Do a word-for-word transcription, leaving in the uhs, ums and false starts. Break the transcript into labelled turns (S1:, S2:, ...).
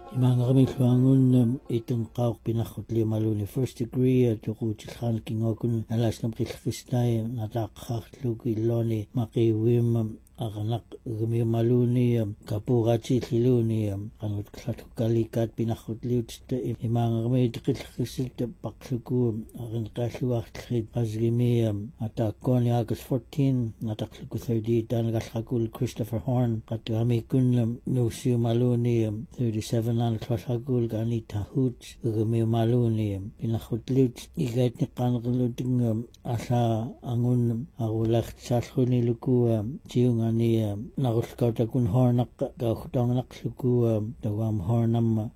S1: Imangaramilluangun itun qauq pinakhutli maluni first degree tuqutilhan kingokun alasnam qilqisnai nataqharluku illoni maqiwim aganak gumi maluni kapugachi liluni qanut khatukalikat pinakhutliut imangaramit qilqisit paqluku agin qalluartlit azgimi atakoni August fourteen nataqluku thirty tan galhakul Christopher Horn qatgamikun nusiu maluni thirty-seven an klashagul ganita hoots gumi maluni pinakhutliut igait ni qanqluting asa angun agulakh salkhuni luku jiungani nagulkautakun hornak gahtongnak luku tawam hornam